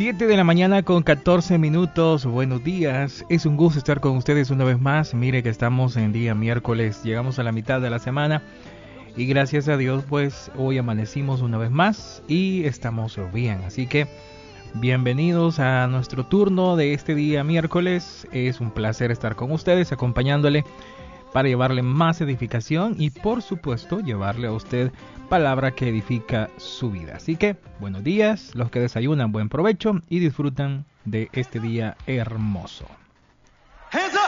7 de la mañana con 14 minutos. Buenos días. Es un gusto estar con ustedes una vez más. Mire que estamos en día miércoles. Llegamos a la mitad de la semana. Y gracias a Dios, pues hoy amanecimos una vez más y estamos bien. Así que bienvenidos a nuestro turno de este día miércoles. Es un placer estar con ustedes, acompañándole para llevarle más edificación y por supuesto llevarle a usted palabra que edifica su vida. Así que buenos días, los que desayunan, buen provecho y disfrutan de este día hermoso.